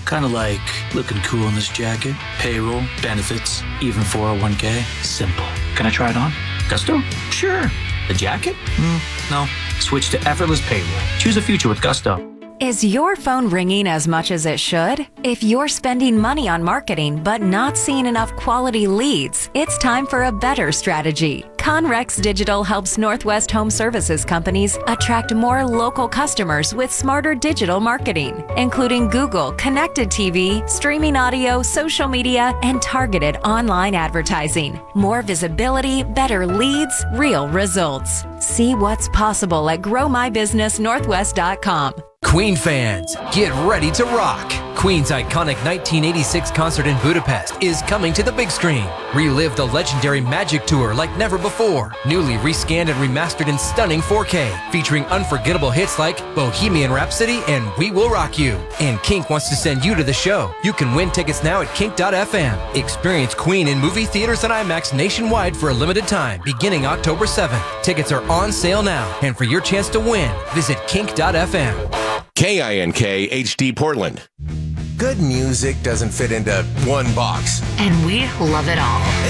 Kind of like looking cool in this jacket, payroll, benefits, even 401k. Simple. Can I try it on? Gusto? Sure. The jacket? No. Switch to effortless payroll. Choose a future with Gusto. Is your phone ringing as much as it should? If you're spending money on marketing but not seeing enough quality leads, it's time for a better strategy. Conrex Digital helps Northwest Home Services companies attract more local customers with smarter digital marketing, including Google, connected TV, streaming audio, social media, and targeted online advertising. More visibility, better leads, real results. See what's possible at growmybusinessnorthwest.com. Queen fans, get ready to rock! Queen's iconic 1986 concert in Budapest is coming to the big screen. Relive the legendary Magic Tour like never before. Newly rescanned and remastered in stunning 4K, featuring unforgettable hits like Bohemian Rhapsody and We Will Rock You. And Kink wants to send you to the show. You can win tickets now at kink.fm. Experience Queen in movie theaters and IMAX nationwide for a limited time, beginning October 7th. Tickets are on sale now, and for your chance to win, visit kink.fm. KINK HD Portland. Good music doesn't fit into one box. And we love it all.